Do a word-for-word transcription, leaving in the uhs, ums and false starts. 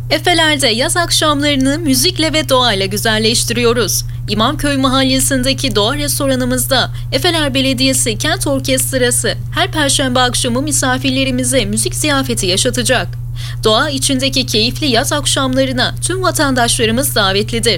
Efeler'de yaz akşamlarını müzikle ve doğayla güzelleştiriyoruz. İmamköy Mahallesi'ndeki doğa restoranımızda Efeler Belediyesi Kent Orkestrası her perşembe akşamı misafirlerimize müzik ziyafeti yaşatacak. Doğa içindeki keyifli yaz akşamlarına tüm vatandaşlarımız davetlidir.